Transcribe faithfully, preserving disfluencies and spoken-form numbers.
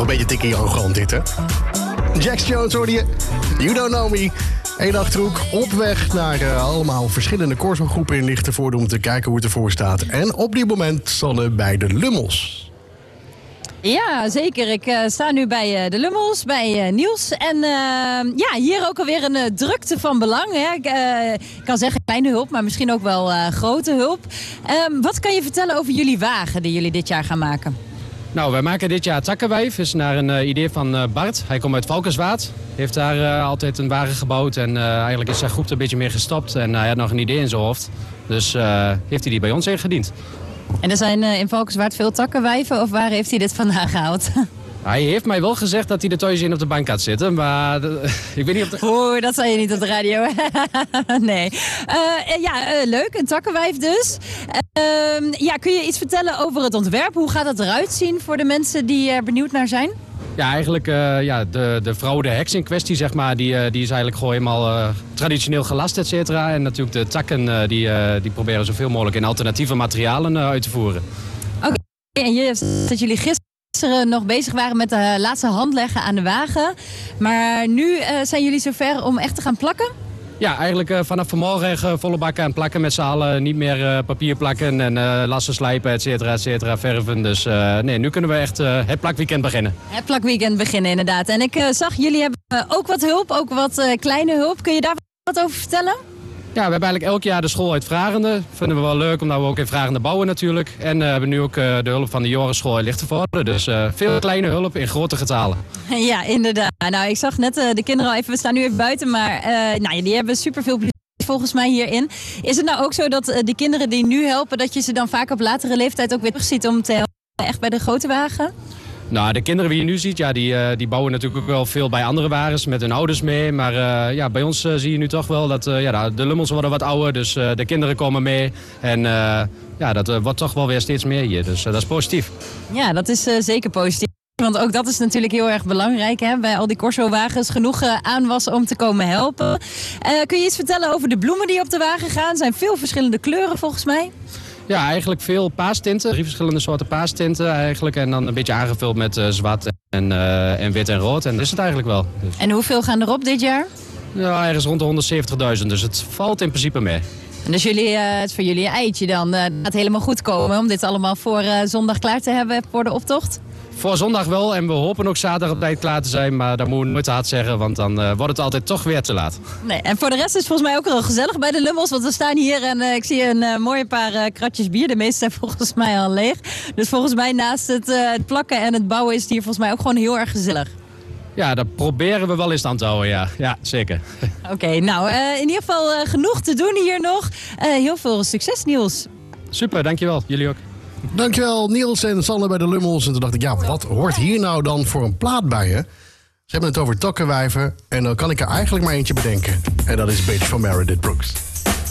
een beetje tikkie arrogant dit, hè? Jax Jones hoorde je. You Don't Know Me. Eendachthoek op weg naar uh, allemaal verschillende Corso-groepen in Lichtenvoorde om te kijken hoe het ervoor staat. En op dit moment Sanne bij de Lummels. Ja, zeker. Ik uh, sta nu bij uh, de Lummels, bij uh, Niels. En uh, ja, hier ook alweer een uh, drukte van belang. Hè. Ik uh, kan zeggen kleine hulp, maar misschien ook wel uh, grote hulp. Um, wat kan je vertellen over jullie wagen die jullie dit jaar gaan maken? Nou, wij maken dit jaar Takkenwijf. Is naar een uh, idee van uh, Bart. Hij komt uit Valkenswaard. Heeft daar uh, altijd een wagen gebouwd. En uh, eigenlijk is zijn groep er een beetje meer gestopt. En uh, hij had nog een idee in zijn hoofd. Dus uh, heeft hij die bij ons ingediend. En er zijn uh, in Valkenswaard veel takkenwijven, of waar heeft hij dit vandaan gehaald? Hij heeft mij wel gezegd dat hij er thuis in op de bank had zitten, maar de, ik weet niet of... De... Oeh, dat zei je niet op de radio. Nee. Uh, ja, uh, leuk. Een takkenwijf dus. Uh, ja, kun je iets vertellen over het ontwerp? Hoe gaat het eruit zien voor de mensen die er benieuwd naar zijn? Ja, eigenlijk uh, ja, de, de vrouw, de heks in kwestie, zeg maar, die, uh, die is eigenlijk gewoon helemaal uh, traditioneel gelast, et cetera. En natuurlijk de takken, uh, die, uh, die proberen zoveel mogelijk in alternatieve materialen uh, uit te voeren. Oké, okay. En je zegt dat jullie gisteren nog bezig waren met de laatste handleggen aan de wagen. Maar nu uh, zijn jullie zover om echt te gaan plakken? Ja, eigenlijk uh, vanaf vanmorgen uh, volle bakken en plakken met z'n allen. Niet meer uh, papier plakken en uh, lassen slijpen, et cetera, et cetera, verven. Dus uh, nee, nu kunnen we echt uh, het plakweekend beginnen. Het plakweekend beginnen, inderdaad. En ik uh, zag, jullie hebben uh, ook wat hulp, ook wat uh, kleine hulp. Kun je daar wat over vertellen? Ja, we hebben eigenlijk elk jaar de school uit Vragende. Vinden we wel leuk, omdat we ook in Vragende bouwen natuurlijk. En uh, we hebben nu ook uh, de hulp van de Jorenschool in Lichtenvoorde. Dus uh, veel kleine hulp in grote getalen. Ja, inderdaad. Nou, ik zag net uh, de kinderen al even, we staan nu even buiten, maar uh, nou, die hebben superveel plezier volgens mij hierin. Is het nou ook zo dat uh, de kinderen die nu helpen, dat je ze dan vaak op latere leeftijd ook weer terugziet om te helpen echt bij de grote wagen? Nou, de kinderen die je nu ziet, ja, die, uh, die bouwen natuurlijk ook wel veel bij andere wagens met hun ouders mee. Maar uh, ja, bij ons uh, zie je nu toch wel dat uh, ja, de Lummels worden wat ouder, dus uh, de kinderen komen mee. En uh, ja, dat uh, wordt toch wel weer steeds meer hier, dus uh, dat is positief. Ja, dat is uh, zeker positief. Want ook dat is natuurlijk heel erg belangrijk, hè? Bij al die Corso-wagens genoeg uh, aanwas om te komen helpen. Uh, kun je iets vertellen over de bloemen die op de wagen gaan? Er zijn veel verschillende kleuren volgens mij. Ja, eigenlijk veel paastinten. Drie verschillende soorten paastinten eigenlijk. En dan een beetje aangevuld met uh, zwart en, uh, en wit en rood. En dat is het eigenlijk wel. Dus... En hoeveel gaan erop dit jaar? Ja, ergens rond de honderdzeventigduizend. Dus het valt in principe mee. En dus jullie, uh, het is voor jullie een eitje dan. Uh, het gaat helemaal goed komen om dit allemaal voor uh, zondag klaar te hebben voor de optocht? Voor zondag wel. En we hopen ook zaterdag op tijd klaar te zijn. Maar dat moeten we nooit te hard zeggen. Want dan uh, wordt het altijd toch weer te laat. Nee, en voor de rest is het volgens mij ook wel gezellig bij de Lummels. Want we staan hier en uh, ik zie een uh, mooie paar uh, kratjes bier. De meeste zijn volgens mij al leeg. Dus volgens mij naast het, uh, het plakken en het bouwen is het hier volgens mij ook gewoon heel erg gezellig. Ja, dat proberen we wel in stand te houden, ja. Ja, zeker. Oké, okay, nou uh, in ieder geval uh, genoeg te doen hier nog. Uh, heel veel succes, Niels. Super, dankjewel. Jullie ook. Dankjewel, Niels en Sanne bij de Lummels. En toen dacht ik, ja, wat hoort hier nou dan voor een plaat bij je? Ze hebben het over takkenwijven en dan kan ik er eigenlijk maar eentje bedenken. En dat is Bitch van Meredith Brooks.